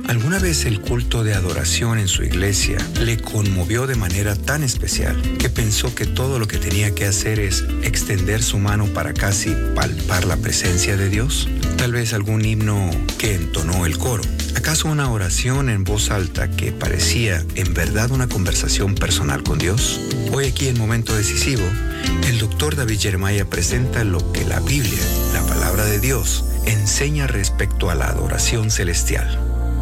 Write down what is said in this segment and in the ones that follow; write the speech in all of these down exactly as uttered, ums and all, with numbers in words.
¿Alguna vez el culto de adoración en su iglesia le conmovió de manera tan especial que pensó que todo lo que tenía que hacer es extender su mano para casi palpar la presencia de Dios? Tal vez algún himno que entonó el coro. ¿Acaso una oración en voz alta que parecía en verdad una conversación personal con Dios? Hoy aquí en Momento Decisivo, el doctor David Jeremiah presenta lo que la Biblia, la palabra de Dios, enseña respecto a la adoración celestial.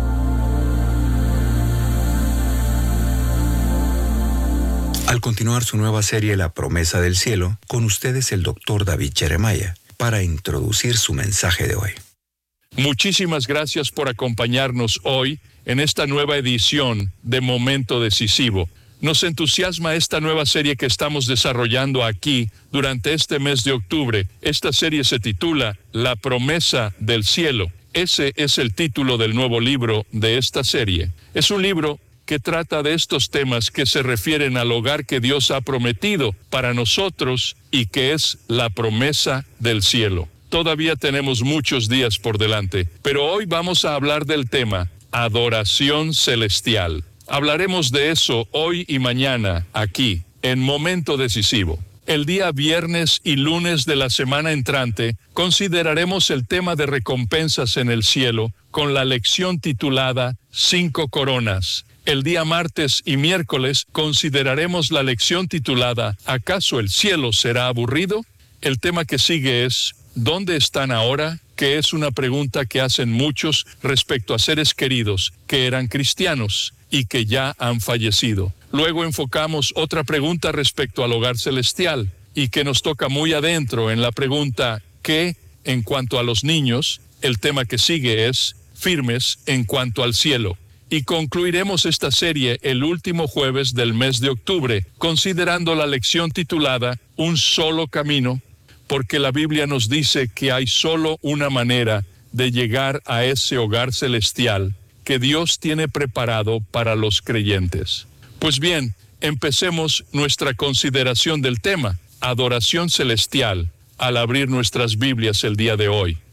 Al continuar su nueva serie La Promesa del Cielo, con ustedes el doctor David Jeremiah, para introducir su mensaje de hoy. Muchísimas gracias por acompañarnos hoy en esta nueva edición de Momento Decisivo. Nos entusiasma esta nueva serie que estamos desarrollando aquí durante este mes de octubre. Esta serie se titula La Promesa del Cielo. Ese es el título del nuevo libro de esta serie. Es un libro que trata de estos temas que se refieren al hogar que Dios ha prometido para nosotros y que es la promesa del cielo. Todavía tenemos muchos días por delante, pero hoy vamos a hablar del tema adoración celestial. Hablaremos de eso hoy y mañana aquí, en Momento Decisivo. El día viernes y lunes de la semana entrante consideraremos el tema de recompensas en el cielo con la lección titulada Cinco Coronas. El día martes y miércoles consideraremos la lección titulada ¿Acaso el cielo será aburrido? El tema que sigue es ¿dónde están ahora? Que es una pregunta que hacen muchos respecto a seres queridos que eran cristianos y que ya han fallecido. Luego enfocamos otra pregunta respecto al hogar celestial y que nos toca muy adentro en la pregunta ¿qué? En cuanto a los niños, el tema que sigue es firmes en cuanto al cielo. Y concluiremos esta serie el último jueves del mes de octubre, considerando la lección titulada Un solo camino, porque la Biblia nos dice que hay solo una manera de llegar a ese hogar celestial que Dios tiene preparado para los creyentes. Pues bien, empecemos nuestra consideración del tema, adoración celestial, al abrir nuestras Biblias el día de hoy.